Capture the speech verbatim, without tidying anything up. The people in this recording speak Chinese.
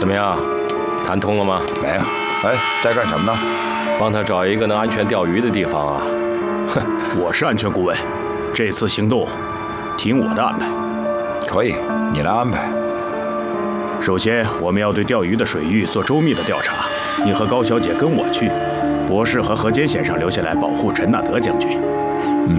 怎么样，谈通了吗？ 没有。哎，在干什么呢？ 帮他找一个能安全钓鱼的地方啊。 哼，我是安全顾问，这次行动听我的安排。 可以，你来安排。 首先，我们要对钓鱼的水域做周密的调查。你和高小姐跟我去，博士和何坚先生留下来保护陈纳德将军。 嗯，